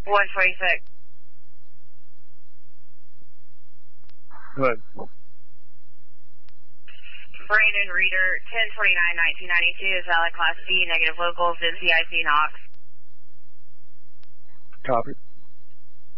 126. Good. Brandon Reader, 1029-1992 is valid Class B, negative locals, NCIC Knox. Copy.